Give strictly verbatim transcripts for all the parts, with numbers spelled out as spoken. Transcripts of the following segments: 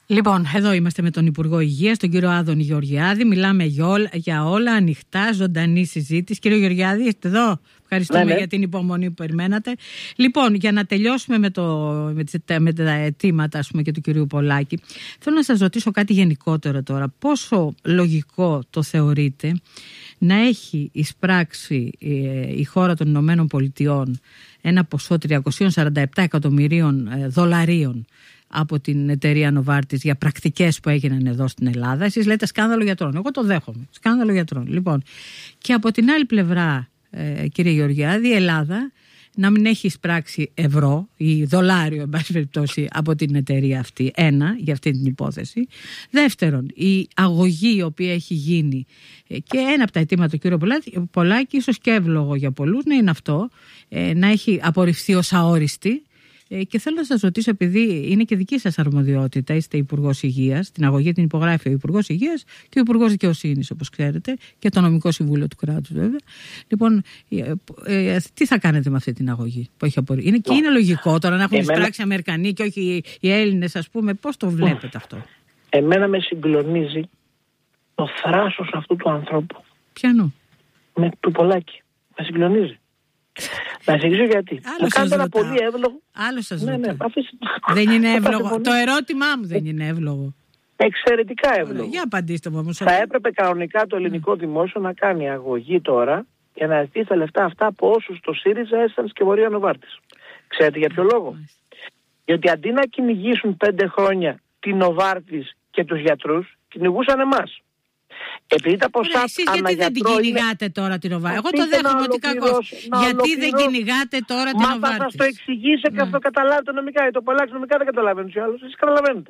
Λοιπόν, εδώ είμαστε με τον Υπουργό Υγείας, τον κύριο Άδωνη Γεωργιάδη. Μιλάμε για όλα, για όλα ανοιχτά, ζωντανή συζήτηση. Κύριο Γεωργιάδη, είστε εδώ. Ευχαριστούμε ναι, ναι. για την υπομονή που περιμένατε. Λοιπόν, για να τελειώσουμε με, το, με, τις, με τα αιτήματα ας πούμε, και του κυρίου Πολάκη, θέλω να σας ρωτήσω κάτι γενικότερο τώρα. Πόσο λογικό το θεωρείτε να έχει εισπράξει ε, η χώρα των Ηνωμένων Πολιτειών ένα ποσό τριακόσια σαράντα επτά εκατομμυρίων ε, δολαρίων από την εταιρεία Νοβάρτις για πρακτικές που έγιναν εδώ στην Ελλάδα? Εσείς λέτε σκάνδαλο γιατρών. Εγώ το δέχομαι. Σκάνδαλο γιατρών. Λοιπόν, και από την άλλη πλευρά, ε, κύριε Γεωργιάδη, η Ελλάδα να μην έχει εισπράξει ευρώ ή δολάριο, εν πάση περιπτώσει, από την εταιρεία αυτή. Ένα, για αυτή την υπόθεση. Δεύτερον, η αγωγή η οποία έχει γίνει, και ένα από τα αιτήματα του κύριου Πολάκη, Πολάκη ίσως και εύλογο για πολλούς, να είναι αυτό, ε, να έχει απορριφθεί ως αόριστη. Ε, και θέλω να σας ρωτήσω, επειδή είναι και δική σας αρμοδιότητα, είστε Υπουργός Υγείας, την αγωγή την υπογράφει ο Υπουργός Υγείας και ο Υπουργός Δικαιοσύνης, όπως ξέρετε, και το Νομικό Συμβούλιο του κράτους, βέβαια. Λοιπόν, ε, ε, τι θα κάνετε με αυτή την αγωγή που έχει απορριφθεί? Είναι, και είναι λογικό τώρα να έχουν Εμένα... εισπράξει Αμερικανοί και όχι οι, οι Έλληνες, ας πούμε. Πώς το βλέπετε αυτό? Εμένα με συγκλονίζει το θράσος αυτού του ανθρώπου. Ποιανού? Με του Πολάκη. Με συγκλονίζει. Να εξηγήσω γιατί. Μου κάνετε ένα πολύ εύλογο. Άλλο σας ναι, ναι, δεν είναι εύλογο. Το ερώτημά μου δεν είναι εύλογο. Εξαιρετικά εύλογο. Για απαντήστε μου όμως. Θα έπρεπε κανονικά το ελληνικό mm. δημόσιο να κάνει αγωγή τώρα για να ζητήσει τα λεφτά αυτά από όσους το ΣΥΡΙΖΑ έστειλαν και Βορεία Νοβάρτις. Ξέρετε για ποιο λόγο? Mm. Γιατί αντί να κυνηγήσουν πέντε χρόνια την Νοβάρτις και τους γιατρούς, κυνηγούσαν εμάς. Επειδή τα ποσά. Εσείς γιατί δεν την κυνηγάτε είναι... τώρα την Νοβάρτις? Εγώ το δέχομαι ότι κακώς. Γιατί δεν κυνηγάτε τώρα την Νοβάρτις? Μα θα σας το εξηγήσω και αυτό καταλάβετε νομικά. Γιατί το Πολάκη νομικά δεν καταλαβαίνουν τους άλλους. Εσείς καταλαβαίνετε.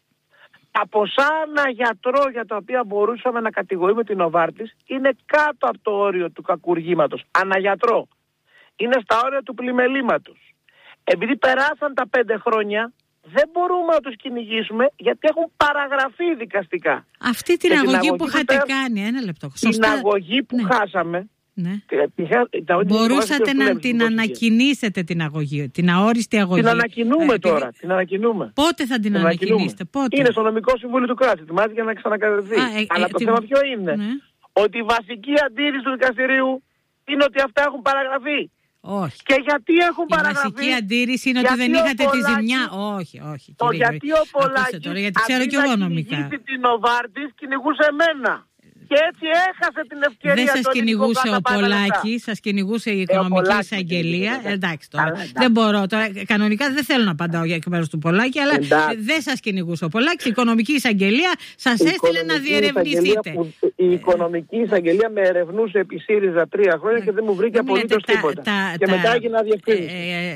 Τα ποσά ανά γιατρό για τα οποία μπορούσαμε να κατηγορούμε την Νοβάρτις είναι κάτω από το όριο του κακουργήματος. Αναγιατρό. Είναι στα όρια του πλημελήματος. Επειδή περάσαν τα πέντε χρόνια, δεν μπορούμε να τους κυνηγήσουμε γιατί έχουν παραγραφεί δικαστικά. Αυτή την, αγωγή, την αγωγή που είχατε πέρα... κάνει, ένα λεπτό. Την Σωστά... αγωγή που ναι. χάσαμε. Ναι. Τα... Μπορούσατε να την ανακοινήσετε την αγωγή, την αόριστη αγωγή. Την ανακοινούμε ε, τώρα. Την ανακοινούμε. Πότε θα την, την ανακοινήσετε? Πότε? Είναι στο Νομικό Συμβούλιο του κράτους. Ετοιμάζεται για να ξανακατευθεί. Ε, Αλλά ε, το ε, θέμα ποιο είναι? Ναι. Ότι η βασική αντίρρηση του δικαστηρίου είναι ότι αυτά έχουν παραγραφεί. Όχι. Και γιατί έχουν παραγραφεί? Η βασική αντίρρηση είναι ότι δεν είχατε Πολάκης... τη ζημιά. Όχι, όχι. Το κύριε, γιατί ο Πολάκης τώρα, γιατί ξέρω και εγώ νομικά. Αντί να την Νοβάρτις, κυνηγούσε εμένα. Και έτσι έχασε την ευκαιρία. Δεν σας κυνηγούσε ο Πολάκης, σας κυνηγούσε η οικονομική ε, εισαγγελία. Ε, εντάξει τώρα. Αλλά, δεν μπορώ τώρα. Κανονικά δεν θέλω να απαντάω για εκ μέρους του Πολάκη, αλλά εντάξει. δεν σας κυνηγούσε ο Πολάκης. Η οικονομική εισαγγελία σας έστειλε να διερευνηθείτε. Που, η οικονομική εισαγγελία με ερευνούσε επί ΣΥΡΙΖΑ τρία χρόνια και δεν μου βρήκε απολύτως τίποτα. Τα, και τα, μετά έγινε αδιευκρίνηση.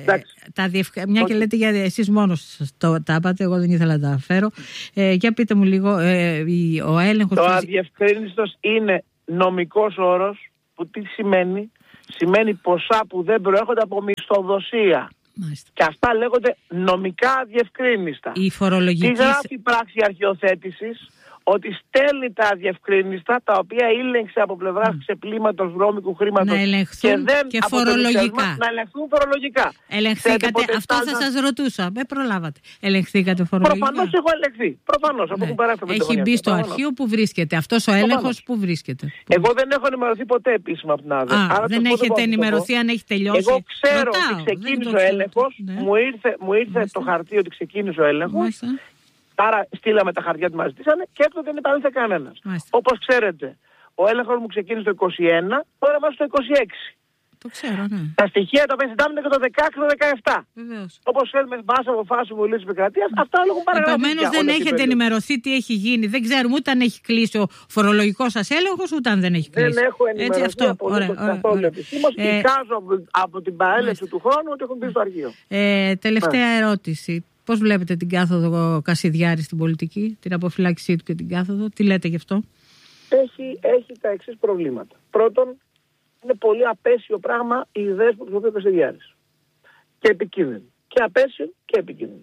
Ε, ε, μια και λέτε για εσείς μόνος το, τα είπατε, εγώ δεν ήθελα να τα αναφέρω. Ε, για πείτε μου λίγο, ε, ο έλεγχος. Το αδιευκρίνηση είναι νομικός όρος που τι σημαίνει? Σημαίνει ποσά που δεν προέρχονται από μισθοδοσία. Μάλιστα. Και αυτά λέγονται νομικά αδιευκρίνιστα. Η φορολογική... Τι γράφει η πράξη αρχαιοθέτησης? Ότι στέλνει τα αδιευκρίνιστα τα οποία ήλεγξε από πλευράς mm. ξεπλήματος βρώμικου χρήματος να ελεγχθούν και, δεν και φορολογικά. Να ελεγχθούν φορολογικά. Ελεγχθήκατε, αυτό θα σας ρωτούσα. Με προλάβατε. Ελεγχθήκατε φορολογικά? Προφανώς έχω ελεγχθεί. Προφανώς. Ναι. Από έχει μπει στο αρχείο που βρίσκεται. Αυτός ο έλεγχος που βρίσκεται? Εγώ δεν έχω ενημερωθεί ποτέ επίσημα από την άδεια. Α, δεν έχετε ενημερωθεί αν έχει τελειώσει? Εγώ ξέρω ότι ξεκίνησε ο έλεγχος. Μου ήρθε το χαρτί ότι ξεκίνησε ο έλεγχος. Άρα στείλαμε τα χαρτιά που μας ζητήσανε και έκτοτε δεν επανήλθε κανένας. Όπως ξέρετε, ο έλεγχος μου ξεκίνησε το είκοσι ένα, τώρα είμαστε στο είκοσι έξι. Το ξέρω, ναι. Τα στοιχεία τα οποία συντάμε και το δεκαέξι και το δεκαεπτά. Βεβαίως. Όπως θέλουμε βάση αποφάσεων του Βουλίου της Επικρατείας, αυτά όλα έχουν παραγραφεί. Επομένως δεν έχετε ενημερωθεί τι έχει γίνει. Δεν ξέρουμε ούτε αν έχει κλείσει ο φορολογικός σας έλεγχος, ούτε αν δεν έχει κλείσει. Δεν έχω ενημερωθεί. Έτσι, αυτό. Ωραία, καθόλου επισήμως. Ε, Εικάζω από, από την παρέλευση του χρόνου ότι έχουν μπει στο αρχείο. Ε, τελευταία yeah. ερώτηση. Πώς βλέπετε την κάθοδο Κασιδιάρη στην πολιτική, την αποφυλάκησή του και την κάθοδο? Τι λέτε γι' αυτό? Έχει, έχει τα εξής προβλήματα. Πρώτον, είναι πολύ απέσιο πράγμα οι ιδέες που χρησιμοποιεί ο Κασιδιάρης. Και επικίνδυνο. Και απέσιο και επικίνδυνο.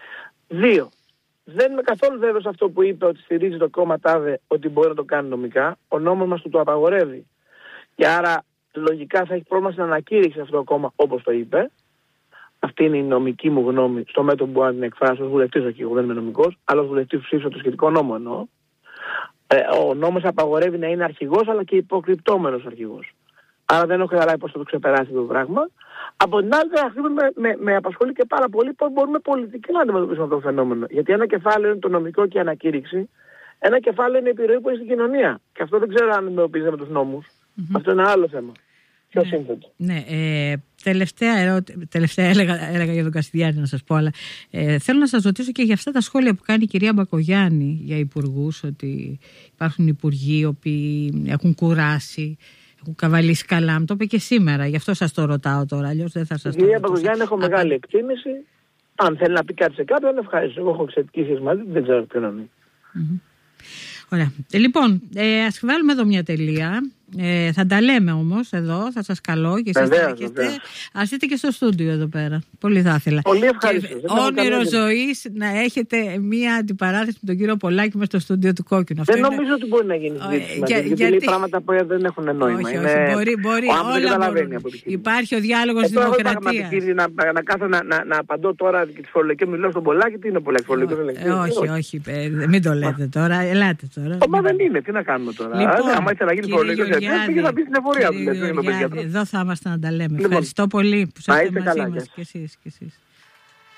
Δύο, δεν είμαι καθόλου βέβαιος αυτό που είπε ότι στηρίζει το κόμμα ΤΑΔΕ ότι μπορεί να το κάνει νομικά. Ο νόμος μας του το απαγορεύει. Και άρα λογικά θα έχει πρόβλημα στην ανακήρυξη αυτό το κόμμα όπως το είπε. Αυτή είναι η νομική μου γνώμη στο μέτωπο που μπορώ να την εκφράσω ως βουλευτής, όχι εγώ δεν είμαι νομικός, αλλά ως βουλευτής που ψήφισα το σχετικό νόμο εννοώ. Ε, ο νόμος απαγορεύει να είναι αρχηγός αλλά και υποκρυπτόμενος αρχηγός. Άρα δεν έχω καταλάβει πώς θα το ξεπεράσει το πράγμα. Από την άλλη, αυτή με, με, με απασχολεί και πάρα πολύ πώς μπορούμε πολιτικά να αντιμετωπίσουμε αυτό το φαινόμενο. Γιατί ένα κεφάλαιο είναι το νομικό και η ανακήρυξη, ένα κεφάλαιο είναι η επιρροή που έχει στην κοινωνία. Και αυτό δεν ξέρω αν αντιμετωπίζεται με τους νόμους. Mm-hmm. Αυτό είναι ένα άλλο θέμα. Πιο σύνθετο. Ναι, ε, τελευταία, ερώτη, τελευταία έλεγα, έλεγα για τον Κασιδιάρη να σας πω, αλλά ε, θέλω να σας ρωτήσω και για αυτά τα σχόλια που κάνει η κυρία Μπακογιάννη για υπουργούς, ότι υπάρχουν υπουργοί οι οποίοι έχουν κουράσει, έχουν καβαλήσει καλά. Μου το είπε και σήμερα, γι' αυτό σας το ρωτάω τώρα, αλλιώς δεν θα σας το ρωτήσω. Η κυρία Μπακογιάννη έχω μεγάλη εκτίμηση. Αν θέλει να πει κάτι σε κάποιον, ευχαριστώ. Εγώ έχω εξαιρετική σχέση μαζί, δεν ξέρω ποιον είναι. Mm-hmm. Ωραία. Ε, λοιπόν, ε, ας βάλουμε εδώ μια τελεία. Ε, θα τα λέμε όμως εδώ, θα σας καλώ και εσείς θα έχετε. Ας είστε και στο στούντιο εδώ πέρα. Πολύ θα ήθελα. Πολύ ευχαριστώ. Όνειρο ζωής να έχετε μια αντιπαράθεση με τον κύριο Πολάκη μες στο στούντιο του Κόκκινου. Δεν νομίζω είναι... ότι μπορεί να γίνει συζήτηση. Για, γιατί, γιατί λέει πράγματα που δεν έχουν νόημα. Όχι, είναι... όχι, μπορεί, μπορεί. Όλα μπορούν. Υπάρχει ο διάλογος στη δημοκρατία. Να, να κάθω να, να, να απαντώ τώρα και τη φορολογική μιλώ στον Πολάκη, τι είναι ο Πολάκη φορολογικό. Όχι, όχι, μην το λέτε τώρα. Ελάτε τώρα. Μα δεν είναι, τι να κάνουμε τώρα. Άμα ήθελα να γίνει φορολογικό, θα μπει στην εφορία του. Εδώ θα είμαστε να τα λέμε. Ευχαριστώ πολύ που είστε μαζί μας και εσείς.